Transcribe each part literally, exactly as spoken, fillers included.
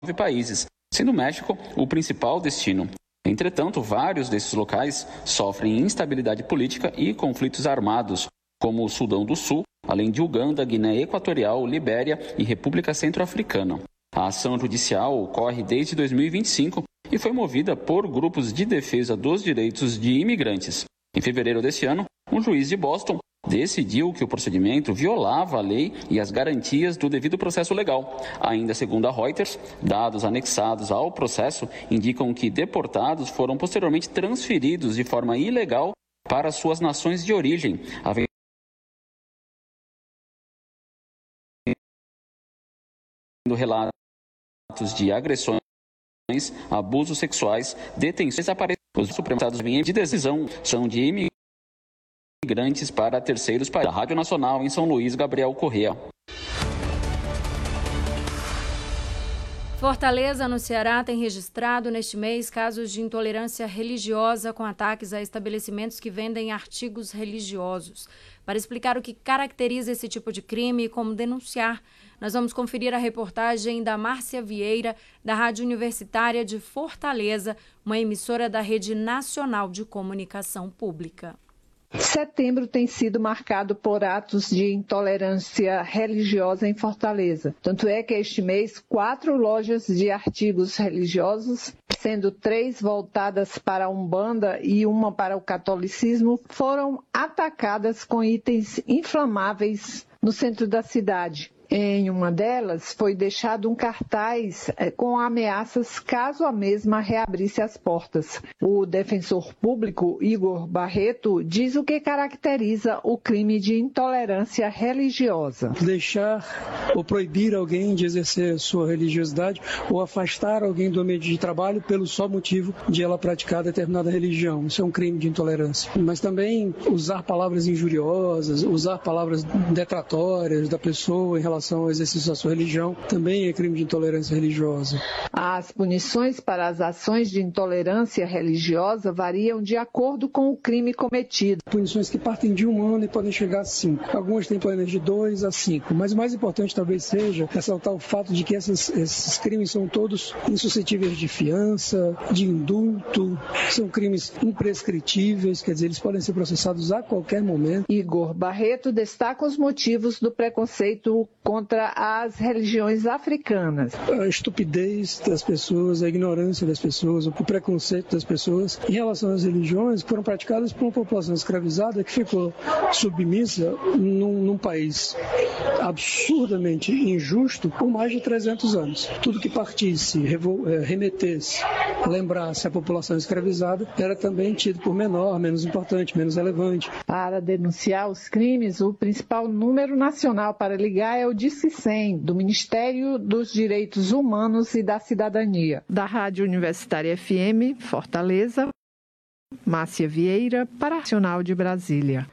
países, sendo o México o principal destino. Entretanto, vários desses locais sofrem instabilidade política e conflitos armados, como o Sudão do Sul, além de Uganda, Guiné Equatorial, Libéria e República Centro-Africana. A ação judicial ocorre desde dois mil e vinte e cinco e foi movida por grupos de defesa dos direitos de imigrantes. Em fevereiro desse ano, um juiz de Boston decidiu que o procedimento violava a lei e as garantias do devido processo legal. Ainda segundo a Reuters, dados anexados ao processo indicam que deportados foram posteriormente transferidos de forma ilegal para suas nações de origem, havendo relatos de agressões, abusos sexuais, detenções, desaparecimentos. Os supremados de decisão são de imigrantes para terceiros países. Da Rádio Nacional em São Luís, Gabriel Correa. Fortaleza, no Ceará, tem registrado neste mês casos de intolerância religiosa com ataques a estabelecimentos que vendem artigos religiosos. Para explicar o que caracteriza esse tipo de crime e como denunciar, nós vamos conferir a reportagem da Márcia Vieira, da Rádio Universitária de Fortaleza, uma emissora da Rede Nacional de Comunicação Pública. Setembro tem sido marcado por atos de intolerância religiosa em Fortaleza. Tanto é que este mês, quatro lojas de artigos religiosos, sendo três voltadas para a Umbanda e uma para o catolicismo, foram atacadas com itens inflamáveis no centro da cidade. Em uma delas, foi deixado um cartaz com ameaças caso a mesma reabrisse as portas. O defensor público, Igor Barreto, diz o que caracteriza o crime de intolerância religiosa. Deixar ou proibir alguém de exercer sua religiosidade ou afastar alguém do ambiente de trabalho pelo só motivo de ela praticar determinada religião. Isso é um crime de intolerância. Mas também usar palavras injuriosas, usar palavras detratórias da pessoa em relação ao exercício da sua religião, também é crime de intolerância religiosa. As punições para as ações de intolerância religiosa variam de acordo com o crime cometido. Punições que partem de um ano e podem chegar a cinco. Algumas têm penas de dois a cinco. Mas o mais importante talvez seja ressaltar o fato de que essas, esses crimes são todos insuscetíveis de fiança, de indulto, são crimes imprescritíveis, quer dizer, eles podem ser processados a qualquer momento. Igor Barreto destaca os motivos do preconceito contra as religiões africanas. A estupidez das pessoas, a ignorância das pessoas, o preconceito das pessoas em relação às religiões que foram praticadas por uma população escravizada que ficou submissa num, num país absurdamente injusto por mais de trezentos anos. Tudo que partisse, revol, remetesse, lembrasse a população escravizada era também tido por menor, menos importante, menos relevante. Para denunciar os crimes, o principal número nacional para ligar é o Disque cem, do Ministério dos Direitos Humanos e da Cidadania. Da Rádio Universitária F M, Fortaleza, Márcia Vieira, para a Nacional de Brasília.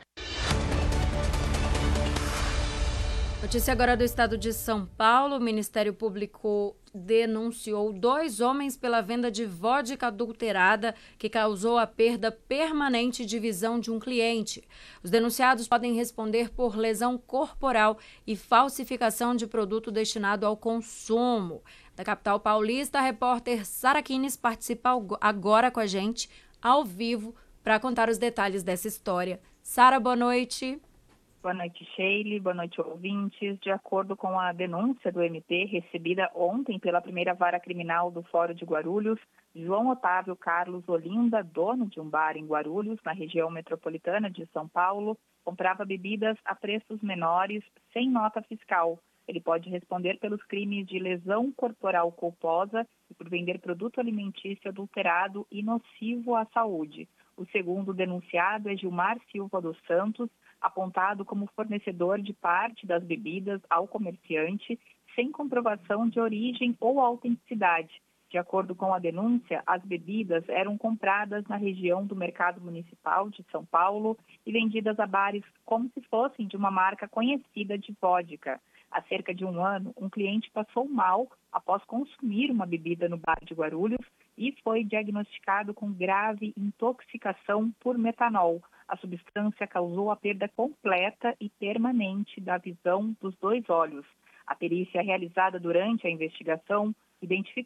Notícia agora do estado de São Paulo. O Ministério Público denunciou dois homens pela venda de vodka adulterada que causou a perda permanente de visão de um cliente. Os denunciados podem responder por lesão corporal e falsificação de produto destinado ao consumo. Da capital paulista, a repórter Sara Kines participa agora com a gente, ao vivo, para contar os detalhes dessa história. Sara, boa noite. Boa noite, Sheila. Boa noite, ouvintes. De acordo com a denúncia do M P recebida ontem pela primeira vara criminal do Fórum de Guarulhos, João Otávio Carlos Olinda, dono de um bar em Guarulhos, na região metropolitana de São Paulo, comprava bebidas a preços menores sem nota fiscal. Ele pode responder pelos crimes de lesão corporal culposa e por vender produto alimentício adulterado e nocivo à saúde. O segundo denunciado é Gilmar Silva dos Santos, apontado como fornecedor de parte das bebidas ao comerciante, sem comprovação de origem ou autenticidade. De acordo com a denúncia, as bebidas eram compradas na região do Mercado Municipal de São Paulo e vendidas a bares como se fossem de uma marca conhecida de vodka. Há cerca de um ano, um cliente passou mal após consumir uma bebida no bar de Guarulhos e foi diagnosticado com grave intoxicação por metanol. A substância causou a perda completa e permanente da visão dos dois olhos. A perícia realizada durante a investigação identificou